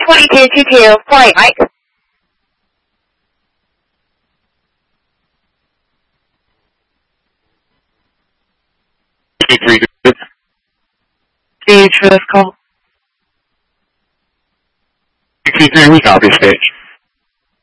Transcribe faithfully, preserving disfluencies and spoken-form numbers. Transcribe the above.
twenty-two two two, flight Mike. Three three two. Stage for this call. Sixty three, we copy stage.